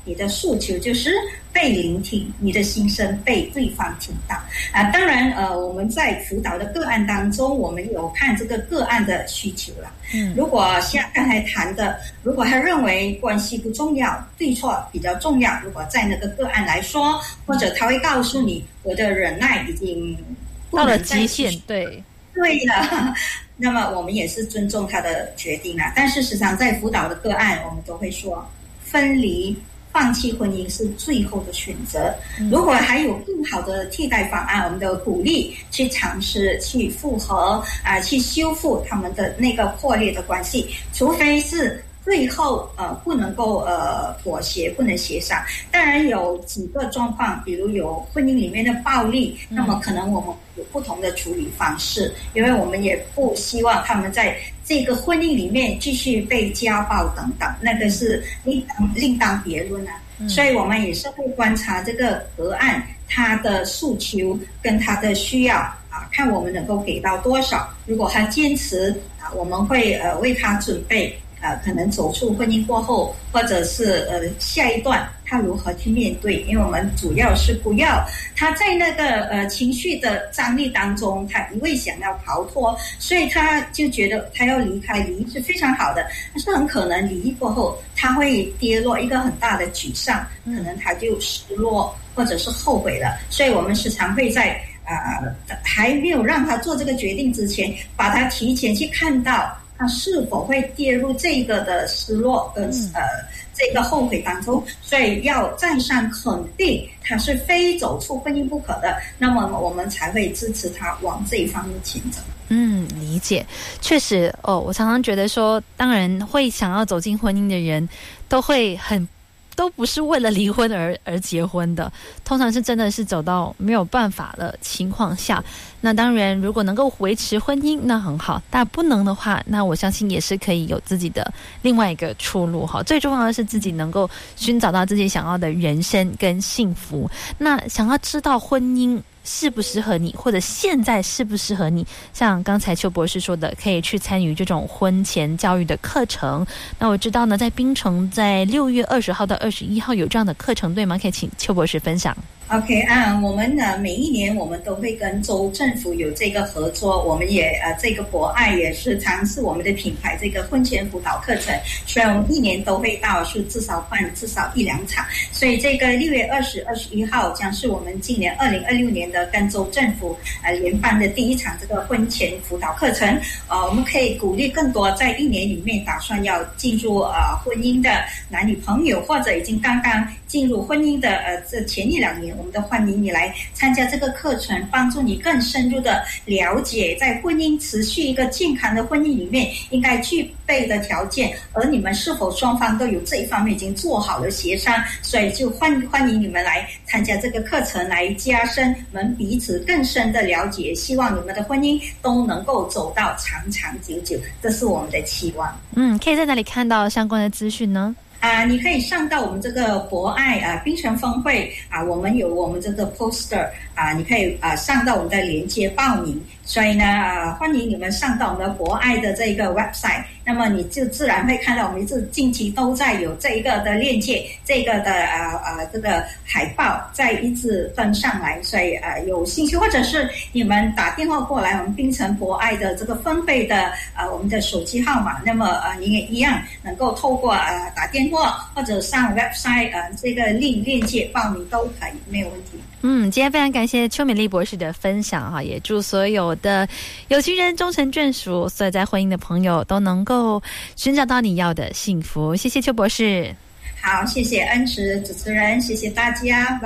你的诉求就是被聆听，你的心声被对方听到当然我们在辅导的个案当中，我们有看这个个案的需求了。如果像刚才谈的，如果他认为关系不重要，对错比较重要，如果在那个个案来说，或者他会告诉你我的忍耐已经到了极限，对了，那么我们也是尊重他的决定啦。但事实上在辅导的个案，我们都会说分离放弃婚姻是最后的选择，如果还有更好的替代方案，我们都鼓励去尝试去复合去修复他们的那个破裂的关系，除非是最后不能够妥协，不能协商。当然有几个状况，比如有婚姻里面的暴力，那么可能我们有不同的处理方式，因为我们也不希望他们在这个婚姻里面继续被家暴等等，那个是另当别论所以我们也是会观察这个个案他的诉求跟他的需要看我们能够给到多少。如果他坚持我们会为他准备可能走出婚姻过后，或者是下一段他如何去面对，因为我们主要是不要他在那个情绪的张力当中，他一味想要逃脱，所以他就觉得他要离开，离是非常好的，但是很可能离过后他会跌落一个很大的沮丧，可能他就失落或者是后悔了。所以我们时常会在还没有让他做这个决定之前，把他提前去看到他是否会跌入这个的失落跟这个后悔当中，所以要再三肯定他是非走出婚姻不可的，那么我们才会支持他往这一方面前走。 理解，确实我常常觉得说，当然会想要走进婚姻的人都不是为了离婚而结婚的，通常是真的是走到没有办法的情况下。那当然如果能够维持婚姻那很好，但不能的话，那我相信也是可以有自己的另外一个出路。最重要的是自己能够寻找到自己想要的人生跟幸福。那想要知道婚姻适不适合你，或者现在适不适合你，像刚才邱博士说的，可以去参与这种婚前教育的课程。那我知道呢，在槟城在6月20号到21号有这样的课程，对吗？可以请邱博士分享。 OK 我们每一年我们都会跟州政府有这个合作，我们也这个博爱也是尝试我们的品牌这个婚前辅导课程，所以我们一年都会到是至少办至少1-2场，所以这个6月20、21号将是我们今年2026年的跟州政府联办的第一场这个婚前辅导课程。我们可以鼓励更多在1年里面打算要进入婚姻的男女朋友，或者已经刚刚进入婚姻的这前1-2年，我们都欢迎你来参加这个课程，帮助你更深入的了解在婚姻持续一个健康的婚姻里面应该具备的条件，而你们是否双方都有这一方面已经做好了协商。所以就欢迎你们来参加这个课程，来加深我们彼此更深的了解，希望你们的婚姻都能够走到长长久久，这是我们的期望。 可以在哪里看到相关的资讯呢？ 你可以上到我们这个博爱槟城峰会我们有我们这个 poster 你可以上到我们的连接报名。所以呢欢迎你们上到我们的博爱的这个 website， 那么你就自然会看到我们近期都在有这一个的链接，这个的这个海报在一直登上来。所以有兴趣或者是你们打电话过来我们槟城博爱的这个分会的我们的手机号码，那么你也一样能够透过打电话或者上 website 这个链接报名都可以，没有问题。 今天非常感谢邱美丽博士的分享也祝所有的有情人终成眷属，所有在婚姻的朋友都能够寻找到你要的幸福。谢谢邱博士。 好，谢谢恩慈主持人，谢谢大家。